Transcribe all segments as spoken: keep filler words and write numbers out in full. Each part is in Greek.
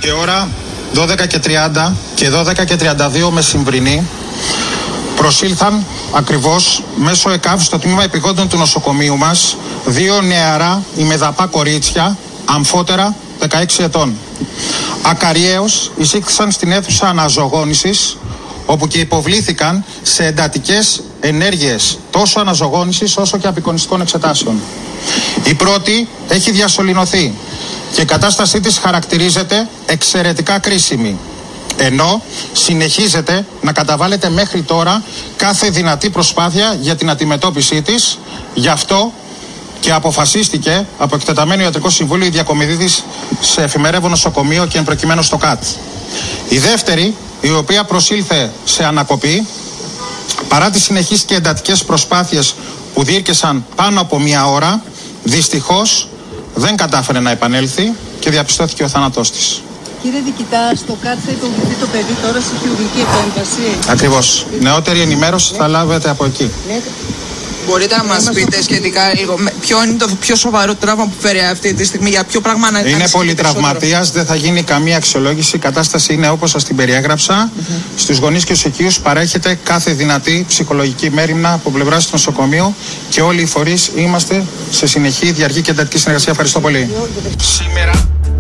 Και ώρα δώδεκα και τριάντα και δώδεκα και τριάντα δύο μεσημβρινή προσήλθαν ακριβώς μέσω ΕΚΑΒ στο τμήμα επιγόντων του νοσοκομείου μας δύο νεαρά ημεδαπά κορίτσια, αμφότερα δεκαέξι ετών. Ακαριέως εισήχθησαν στην αίθουσα αναζωογόνησης, όπου και υποβλήθηκαν σε εντατικές ενέργειες τόσο αναζωογόνησης όσο και απεικονιστικών εξετάσεων. Η πρώτη έχει διασωληνωθεί και η κατάστασή της χαρακτηρίζεται εξαιρετικά κρίσιμη, ενώ συνεχίζεται να καταβάλλεται μέχρι τώρα κάθε δυνατή προσπάθεια για την αντιμετώπιση της. Γι' αυτό και αποφασίστηκε από εκτεταμένο ιατρικό συμβούλιο η διακομιδή της σε εφημερεύον νοσοκομείο και εν προκειμένου στο ΚΑΤ. Η δεύτερη, η οποία προσήλθε σε ανακοπή, παρά τις συνεχείς και εντατικές προσπάθειες που διήρκεσαν πάνω από μία ώρα, δυστυχώς δεν κατάφερε να επανέλθει και διαπιστώθηκε ο θάνατός της. Κύριε Δικητά, στο ΚΑΤ θα υποβληθεί το παιδί τώρα σε χειρουργική επέμβαση. Ακριβώς. Νεότερη ενημέρωση θα λάβετε από εκεί. Μπορείτε να μας πείτε σχετικά λίγο ποιο είναι το πιο σοβαρό τραύμα που φέρει αυτή τη στιγμή, για ποιο πράγμα να είναι πολύ τραυματίας, δεν θα γίνει καμία αξιολόγηση. Η κατάσταση είναι όπως σας την περιέγραψα. Mm-hmm. Στους γονείς και στους οικείους παρέχεται κάθε δυνατή ψυχολογική μέριμνα από πλευράς του νοσοκομείου και όλοι οι φορείς είμαστε σε συνεχή, διαρκή και εντατική συνεργασία. Ευχαριστώ πολύ. Σήμερα.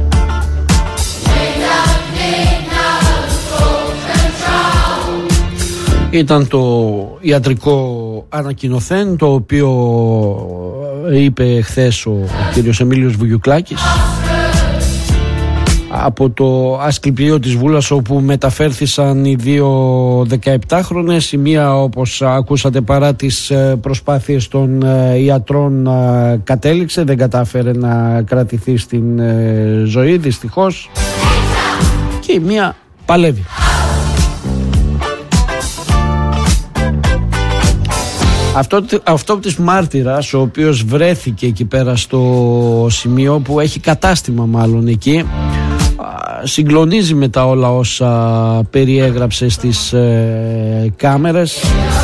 Ήταν το ιατρικό ανακοινωθέν, το οποίο είπε χθες ο κύριος Εμίλιος Βουγιουκλάκης από το Ασκληπιείο της Βούλας, όπου μεταφέρθησαν οι δύο δεκαεπτάχρονες. Η μία, όπως ακούσατε, παρά τις προσπάθειες των ιατρών κατέληξε, δεν κατάφερε να κρατηθεί στην ζωή δυστυχώς, και η μία παλεύει. Αυτό, αυτό της μάρτυρας, ο οποίος βρέθηκε εκεί πέρα στο σημείο που έχει κατάστημα μάλλον εκεί, συγκλονίζει με τα όλα όσα περιέγραψε στις ε, κάμερες,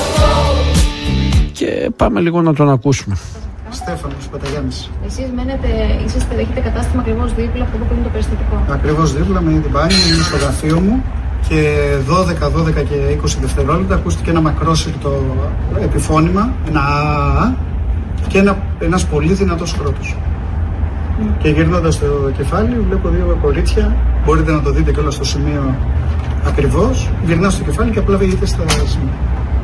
και πάμε λίγο να τον ακούσουμε. Στέφανος Παταγιάννης. Εσείς μένετε, είσαστε, έχετε κατάστημα ακριβώς δίπλα από εδώ που είναι το περιστατικό. Ακριβώς δίπλα, με την μπάνη, είναι στο γραφείο μου. Και δώδεκα, δώδεκα και είκοσι δευτερόλεπτα ακούστηκε ένα μακρόσυρτο επιφώνημα, ένα α, και ένα, ένας πολύ δυνατός κρότος. Mm. Και γυρνώντας το κεφάλι βλέπω δύο κορίτσια, μπορείτε να το δείτε κιόλας στο σημείο ακριβώς. Γυρνάω στο κεφάλι και απλά βγείτε στα σημεία.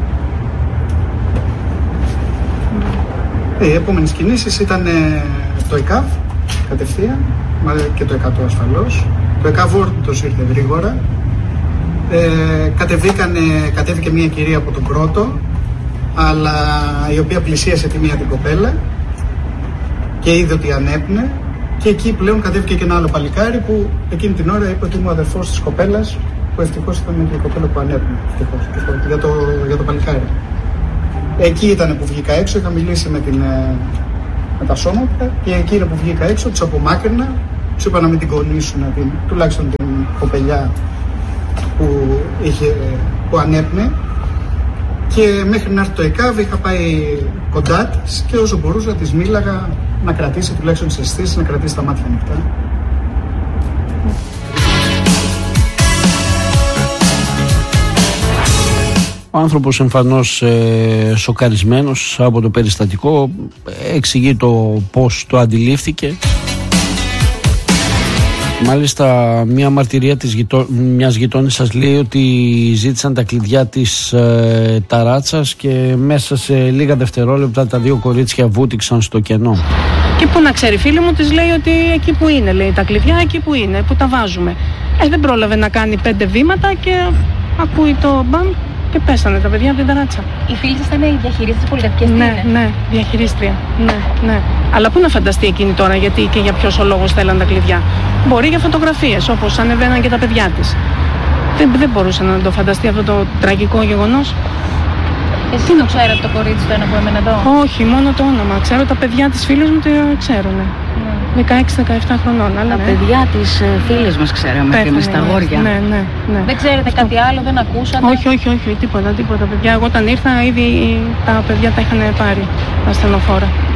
Mm. Οι επόμενες κινήσεις ήταν το ΕΚΑΒ κατευθείαν και το εκατό ασφαλώς. Το ΕΚΑΒ όρθιος ήρθε γρήγορα. Ε, κατεβήκανε, κατέβηκε μια κυρία από τον πρώτο, αλλά η οποία πλησίασε τη μία την κοπέλα και είδε ότι ανέπνε, και εκεί πλέον κατέβηκε και ένα άλλο παλικάρι που εκείνη την ώρα είπε ότι είμαι ο αδερφός της κοπέλας, που ευτυχώς ήταν και η κοπέλα που ανέπνε, ευτυχώς, για το, για το παλικάρι. Εκεί ήταν που βγήκα έξω, είχα μιλήσει με, την, με τα σώματα, και εκείνη που βγήκα έξω τους απομάκρυνα, τους είπα να μην την κονίσουν, την, τουλάχιστον την κοπελιά που, είχε, που ανέπνε, και μέχρι να έρθει το ΕΚΑΒ είχα πάει κοντά της και όσο μπορούσα της μίλαγα να κρατήσει τουλάχιστον τις αισθήσεις, να κρατήσει τα μάτια ανοιχτά. Ο άνθρωπος εμφανώς ε, σοκαρισμένος από το περιστατικό, εξηγεί το πώς το αντιλήφθηκε. Μάλιστα, μια μαρτυρία της γειτο... μιας γειτόνισσας λέει ότι ζήτησαν τα κλειδιά της ε, ταράτσας και μέσα σε λίγα δευτερόλεπτα τα δύο κορίτσια βούτυξαν στο κενό. Και που να ξέρει, φίλη μου της λέει ότι εκεί που είναι, λέει, τα κλειδιά εκεί που είναι, που τα βάζουμε. Ε, δεν πρόλαβε να κάνει πέντε βήματα και ακούει το μπαμ και πέσανε τα παιδιά από την ταράτσα. Η φίλη σας ήταν η διαχειρίστρια της πολυκατοικίας? Ναι, ναι, διαχειρίστρια. Ναι, ναι. Αλλά πού να φανταστεί εκείνη τώρα, γιατί και για ποιος ο λόγος θέλαν τα κλειδιά. Μπορεί για φωτογραφίες, όπως ανεβαίναν και τα παιδιά της. Δεν, δεν μπορούσε να το φανταστεί αυτό το τραγικό γεγονός. Εσύ το ξέρατε το κορίτσι το ένα που έμενε εδώ? Όχι, μόνο το όνομα. Ξέρω τα παιδιά της φίλης μου, το ξέρουνε. δεκαέξι δεκαεπτά χρονών. Αλλά τα ναι. παιδιά της φίλης μας ξέραμε, και εμείς τα αγόρια. Ναι, ναι, ναι. Δεν ξέρετε κάτι άλλο, δεν ακούσατε? Όχι, όχι, όχι, τίποτα, τίποτα παιδιά. Εγώ όταν ήρθα ήδη τα παιδιά τα είχαν πάρει τα ασθενοφόρα.